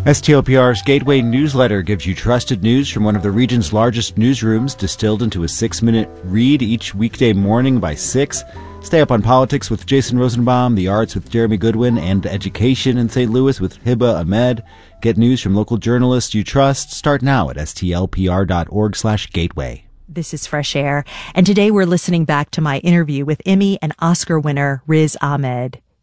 STLPR's Gateway newsletter gives you trusted news from one of the region's largest newsrooms, distilled into a 6-minute read each weekday morning by 6. Stay up on politics with Jason Rosenbaum, the arts with Jeremy Goodwin, and education in St. Louis with Hiba Ahmed. Get news from local journalists you trust. Start now at stlpr.org/gateway. This is Fresh Air, and today we're listening back to my interview with Emmy and Oscar winner Riz Ahmed.